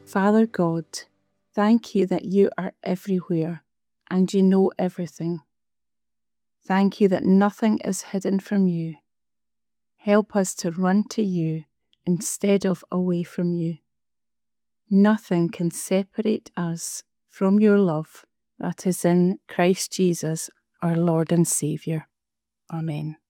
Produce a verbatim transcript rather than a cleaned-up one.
Father God, thank you that you are everywhere and you know everything. Thank you that nothing is hidden from you. Help us to run to you instead of away from you. Nothing can separate us from your love that is in Christ Jesus, our Lord and Saviour. Amen.